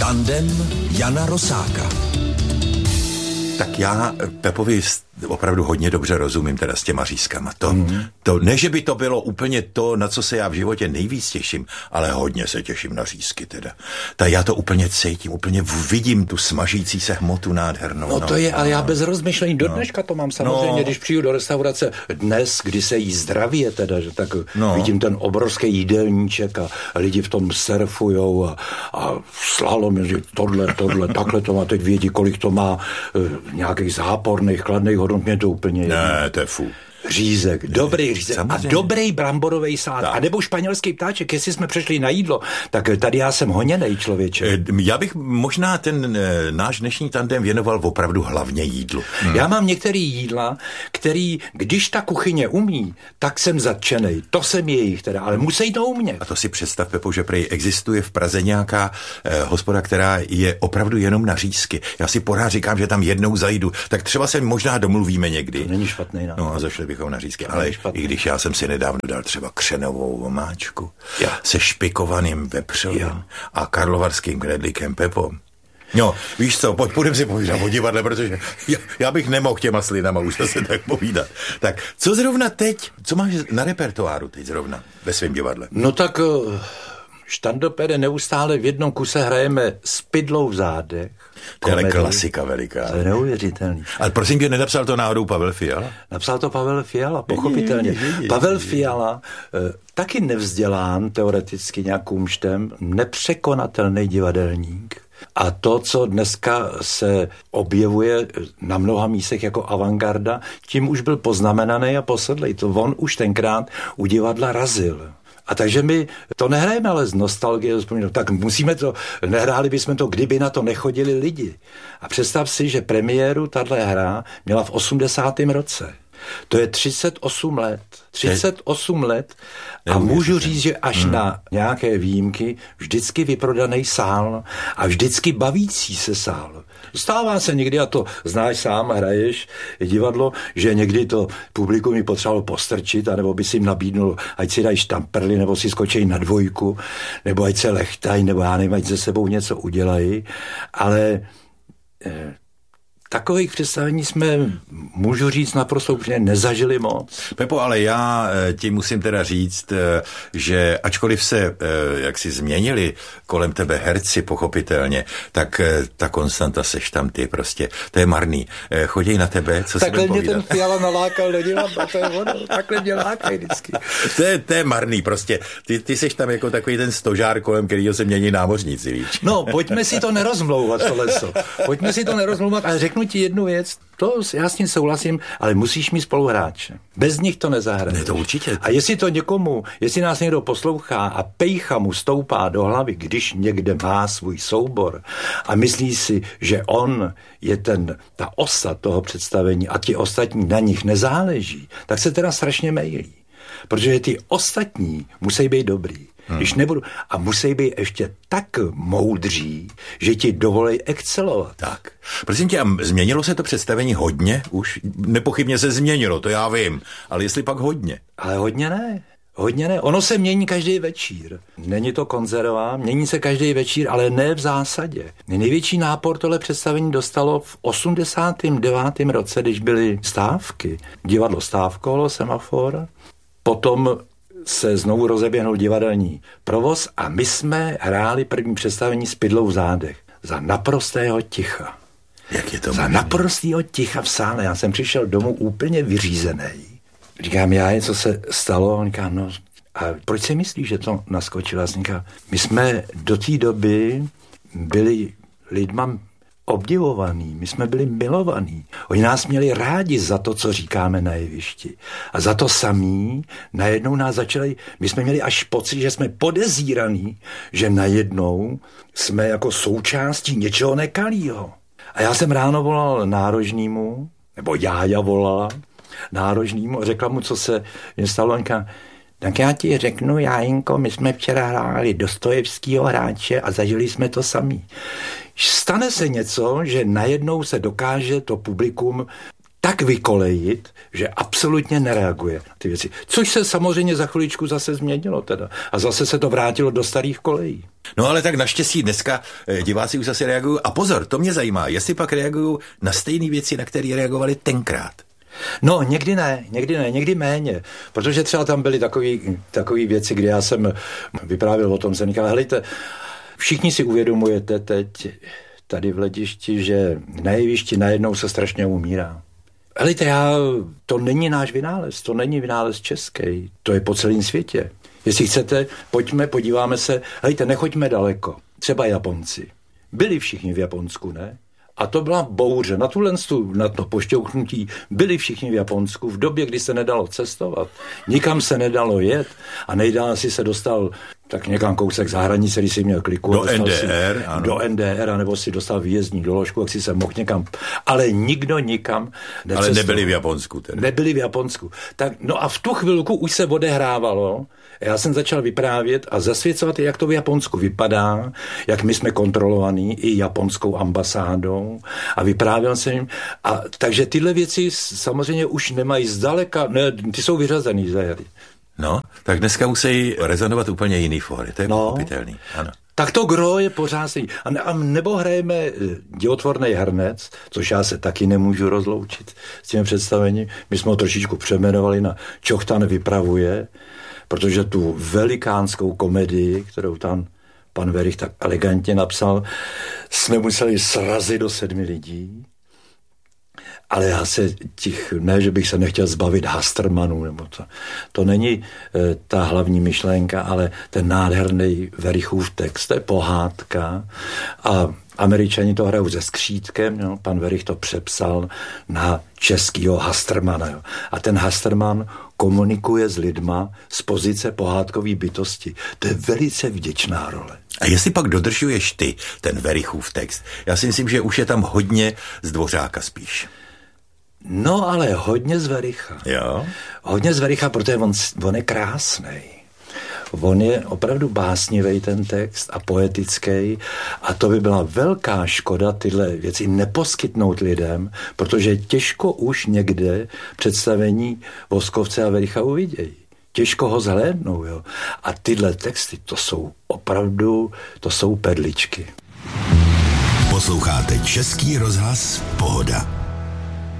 Tandem Jana Rosáka. Tak já Pepovi opravdu hodně dobře rozumím teda s těma řízkama. To ne, že by to bylo úplně to, na co se já v životě nejvíc těším, ale hodně se těším na řízky teda. Tak já to úplně cítím, úplně vidím tu smažící se hmotu nádhernou. No to je, ale já bez rozmyšlení do dneška to mám samozřejmě, když přijdu do restaurace dnes, kdy se jí zdravě teda, že tak vidím ten obrovský jídelníček a lidi v tom surfujou a slalom, že tohle, takhle to má, teď vědí, kolik to má nějakých záporných, chladných hodnot, mě to úplně ne, to je fů. Řízek, dobrý řízek samozřejmě. A dobrý bramborový salát. A nebo španělský ptáček, jestli jsme přešli na jídlo, tak tady já jsem honěnej člověče. Já bych možná ten náš dnešní tandem věnoval opravdu hlavně jídlu. Já mám některé jídla, který, když ta kuchyně umí, tak jsem zatčenej. To jsem jejich teda, ale musí to umět. A to si představ, Pepo, že prej existuje v Praze nějaká hospoda, která je opravdu jenom na řízky. Já si pořád říkám, že tam jednou zajdu, tak třeba se možná domluvíme někdy. To není špatný nápad. No a zašli bychom na řízky, ale i když já jsem si nedávno dal třeba křenovou omáčku se špikovaným vepřovým a karlovarským knedlíkem, Pepo. No, víš co, půjdeme si povídat o divadle, protože já bych nemohl těma slinama už se tak povídat. Tak, co zrovna teď, co máš na repertoáru teď zrovna ve svém divadle? No tak štandopede neustále v jednom kuse hrajeme S pidlou v zádech. To je klasika veliká. To je neuvěřitelný. Ale prosím tě, nenapsal to náhodou Pavel Fiala? Napsal to Pavel Fiala, pochopitelně. Pavel Fiala, taky nevzdělán teoreticky nějakým štem, nepřekonatelný divadelník. A to, co dneska se objevuje na mnoha místech jako avantgarda, tím už byl poznamenaný a posedlej. To on už tenkrát u divadla razil. A takže my to nehrajeme ale z nostalgie, tak musíme to, nehráli bychom to, kdyby na to nechodili lidi. A představ si, že premiéru tato hra měla v 80. roce. To je 38 let. 38 let a můžu říct, že až na nějaké výjimky vždycky vyprodaný sál a vždycky bavící se sál. Stává se někdy, a to znáš sám, hraješ divadlo, že někdy to publikum mi potřebovalo postrčit, anebo by si jim nabídnul, ať si dají štamperly, nebo si skočí na dvojku, nebo ať se lechtají, nebo já nevím, ať se sebou něco udělají, ale takových představení jsme, můžu říct naprosto úplně, nezažili moc. Pepo, ale já ti musím teda říct, že ačkoliv se jaksi změnili kolem tebe herci pochopitelně, tak ta konstanta seš tam ty prostě, to je marný. Choděj na tebe, co si budem povídat. Takhle mě ten Fiala nalákal do divadla, to je ono, takhle mě lákají vždycky. To je marný prostě, ty seš tam jako takový ten stožár, kolem kterého se mění námořníci, víš. No, pojďme si to nerozmlouvat, tohleto. Pojďme si to nerozmlouvat, ale řeknu ti jednu věc, to já s ním souhlasím, ale musíš mít spoluhráče. Bez nich to nezahraješ. Ne, to určitě. A jestli nás někdo poslouchá a pejcha mu stoupá do hlavy, když někde má svůj soubor a myslí si, že on je ta osa toho představení a ti ostatní na nich nezáleží, tak se teda strašně mýlí. Protože ty ostatní musí být dobrý. Když nebudu. A musí být ještě tak moudří, že ti dovolí excelovat. Tak. Prosím tě, a změnilo se to představení hodně? Už nepochybně se změnilo, to já vím. Ale jestli pak hodně? Ale hodně ne. Hodně ne. Ono se mění každý večír. Není to konzerva, mění se každý večír, ale ne v zásadě. Největší nápor tohle představení dostalo v 89. roce, když byly stávky. Divadlo stávkovalo, Semafor. Potom se znovu rozeběhnul divadelní provoz a my jsme hráli první představení S pidlou v zádech. Za naprostého ticha. Jak je to za naprostého ticha v sále. Já jsem přišel domů úplně vyřízený. Říkám, co se stalo? On říká, no, a proč si myslíš, že to naskočilo? Já jsem říkal, my jsme do té doby byli lidma obdivovaný, my jsme byli milovaní. Oni nás měli rádi za to, co říkáme na jevišti. A za to samý najednou nás začali, my jsme měli až pocit, že jsme podezíraní, že najednou jsme jako součástí něčeho nekalýho. A já jsem ráno volal nárožnímu, nebo Jája volala nárožnímu a řekla mu, co se stalo. Tak já ti řeknu, Jájinko, my jsme včera hráli Dostojevskýho hráče a zažili jsme to samý. Stane se něco, že najednou se dokáže to publikum tak vykolejit, že absolutně nereaguje na ty věci. Což se samozřejmě za chviličku zase změnilo teda. A zase se to vrátilo do starých kolejí. No ale tak naštěstí dneska diváci už zase reagují. A pozor, to mě zajímá, jestli pak reagují na stejné věci, na které reagovali tenkrát. No, někdy méně, protože třeba tam byly takový věci, kdy já jsem vyprávěl o tom, jsem říkal, helejte, všichni si uvědomujete teď tady v Hledišti, že na jevišti najednou se strašně umírá. Helejte, to není náš vynález, to není vynález český, to je po celém světě. Jestli chcete, pojďme, podíváme se, helejte, nechoďme daleko, třeba Japonci. Byli všichni v Japonsku, ne? A to byla bouře. Na to pošťouchnutí byli všichni v Japonsku v době, kdy se nedalo cestovat. Nikam se nedalo jet a nejdál si se dostal tak někam kousek za hranice, když si měl kliku. Do NDR, ano. Do NDR, anebo si dostal výjezdní doložku, jak si se mohl někam. Ale nikdo nikam necestoval. Ale nebyli v Japonsku. Tedy. Nebyli v Japonsku. Tak, no a v tu chvilku už se odehrávalo. Já jsem začal vyprávět a zasvěcovat, jak to v Japonsku vypadá, jak my jsme kontrolovaní i japonskou ambasádou a vyprávěl jsem jim. A takže tyhle věci samozřejmě už nemají zdaleka, ne, ty jsou vyřazený ze hry. No, tak dneska musí rezonovat úplně jiný fóry, to je pochopitelný, ano. Tak to gro je pořád stejný. A nebo hrajeme dějotvorný hrnec, což já se taky nemůžu rozloučit s tím představením. My jsme ho trošičku přejmenovali na Čochtan vypravuje, protože tu velikánskou komedii, kterou tam pan Werich tak elegantně napsal, jsme museli srazit do 7 lidí. Ale já se ne, že bych se nechtěl zbavit Hastermanů, nebo to není ta hlavní myšlenka, ale ten nádherný Werichův text, to je pohádka a Američani to hrajou se skřítkem, jo? Pan Werich to přepsal na českýho Hastermana. Jo? A ten Hasterman komunikuje s lidma z pozice pohádkové bytosti. To je velice vděčná role. A jestli pak dodržuješ ty ten Werichův text, já si myslím, že už je tam hodně z Dvořáka spíš. No, ale hodně z Wericha. Jo. Hodně z Wericha, protože on je krásnej. On je opravdu básnivý ten text a poetický a to by byla velká škoda tyhle věci neposkytnout lidem, protože těžko už někde představení Voskovce a Wericha uvidějí. Těžko ho zhlédnou, jo. A tyhle texty, to jsou opravdu, to jsou perličky. Posloucháte Český rozhlas Pohoda.